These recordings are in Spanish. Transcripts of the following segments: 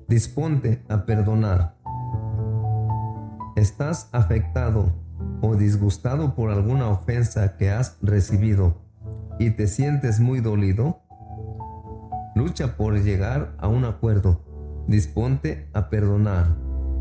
Disponte a perdonar. ¿Estás afectado o disgustado por alguna ofensa que has recibido y te sientes muy dolido? Lucha por llegar a un acuerdo. Disponte a perdonar.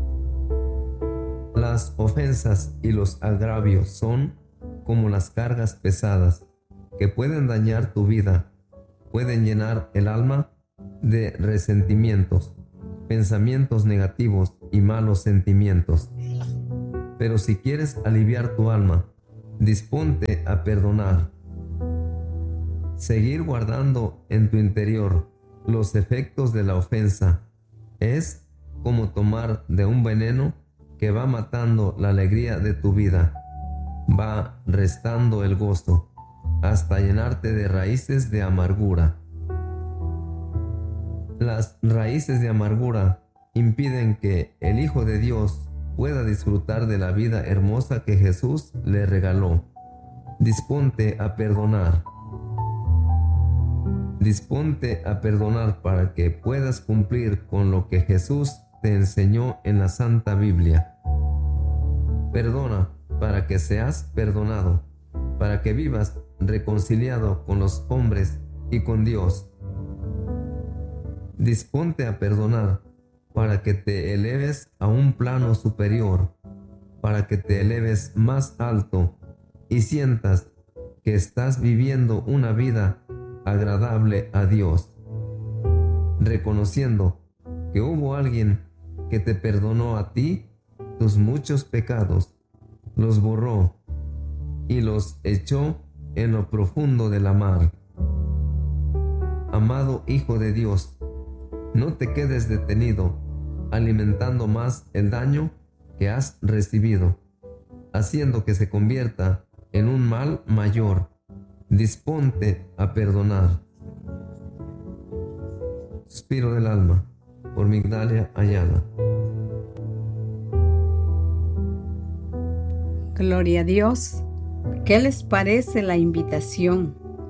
Las ofensas y los agravios son como las cargas pesadas que pueden dañar tu vida, pueden llenar el alma de resentimientos, pensamientos negativos y malos sentimientos. Pero si quieres aliviar tu alma, disponte a perdonar. Seguir guardando en tu interior los efectos de la ofensa es como tomar de un veneno que va matando la alegría de tu vida, va restando el gozo, hasta llenarte de raíces de amargura. Las raíces de amargura impiden que el Hijo de Dios pueda disfrutar de la vida hermosa que Jesús le regaló. Disponte a perdonar. Disponte a perdonar para que puedas cumplir con lo que Jesús te enseñó en la Santa Biblia. Perdona para que seas perdonado, para que vivas reconciliado con los hombres y con Dios. Disponte a perdonar para que te eleves a un plano superior, para que te eleves más alto y sientas que estás viviendo una vida agradable a Dios, reconociendo que hubo alguien que te perdonó a ti tus muchos pecados, los borró y los echó en lo profundo de la mar. Amado Hijo de Dios, no te quedes detenido alimentando más el daño que has recibido, haciendo que se convierta en un mal mayor. Disponte a perdonar. Suspiro del alma, por Migdalia Ayala. Gloria a Dios. ¿Qué les parece la invitación?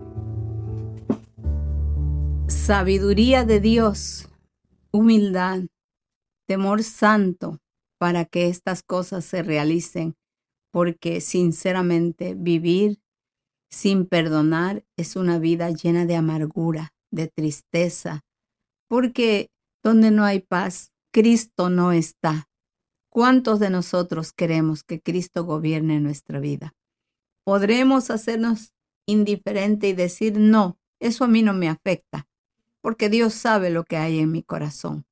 Sabiduría de Dios, humildad, temor santo para que estas cosas se realicen, porque sinceramente vivir sin perdonar es una vida llena de amargura, de tristeza, porque donde no hay paz, Cristo no está. ¿Cuántos de nosotros queremos que Cristo gobierne nuestra vida? Podremos hacernos indiferente y decir, no, eso a mí no me afecta, porque Dios sabe lo que hay en mi corazón.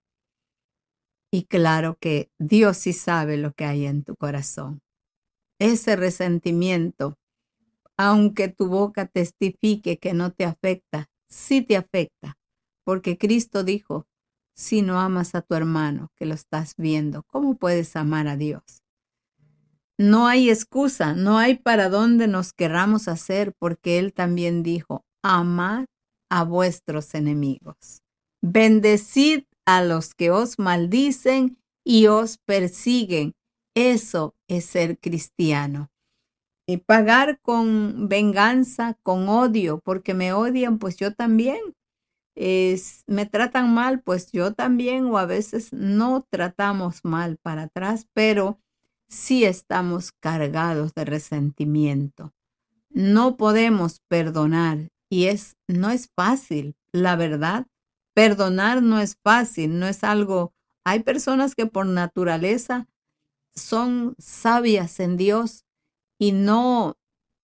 Y claro que Dios sí sabe lo que hay en tu corazón. Ese resentimiento, aunque tu boca testifique que no te afecta, sí te afecta, porque Cristo dijo, si no amas a tu hermano que lo estás viendo, ¿cómo puedes amar a Dios? No hay excusa, no hay para dónde nos querramos hacer, porque Él también dijo, amad a vuestros enemigos. Bendecid a los que os maldicen y os persiguen. Eso es ser cristiano. Y pagar con venganza, con odio, porque me odian, pues yo también. Me tratan mal, pues yo también, o a veces no tratamos mal para atrás, pero sí estamos cargados de resentimiento. No podemos perdonar y no es fácil, la verdad. Perdonar no es fácil, no es algo. Hay personas que por naturaleza son sabias en Dios y no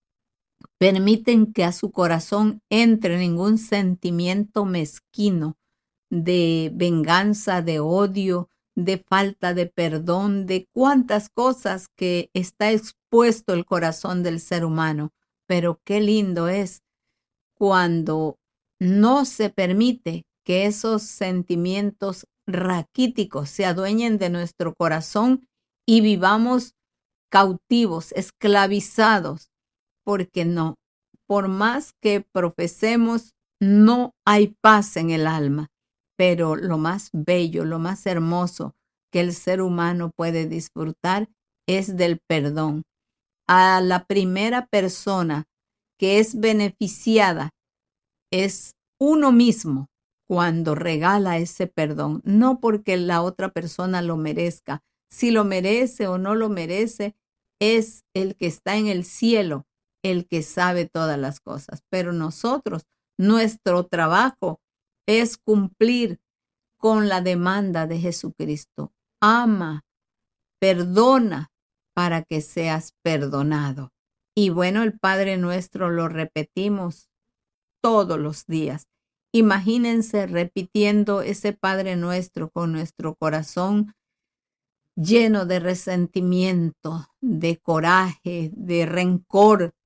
permiten que a su corazón entre ningún sentimiento mezquino de venganza, de odio, de falta de perdón, de cuántas cosas que está expuesto el corazón del ser humano. Pero qué lindo es cuando no se permite que esos sentimientos raquíticos se adueñen de nuestro corazón y vivamos cautivos, esclavizados, porque no, por más que profesemos, no hay paz en el alma, pero lo más bello, lo más hermoso que el ser humano puede disfrutar es del perdón. A la primera persona que es beneficiada es uno mismo cuando regala ese perdón, no porque la otra persona lo merezca. Si lo merece o no lo merece, es el que está en el cielo el que sabe todas las cosas. Pero nosotros, nuestro trabajo es cumplir con la demanda de Jesucristo. Ama, perdona para que seas perdonado. Y bueno, el Padre Nuestro lo repetimos todos los días. Imagínense repitiendo ese Padre Nuestro con nuestro corazón lleno de resentimiento, de coraje, de rencor,